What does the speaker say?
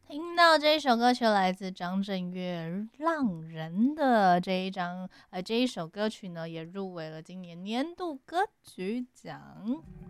听到这一首歌曲来自张震岳《浪人》的这一首歌曲呢，也入围了今年年度歌曲奖。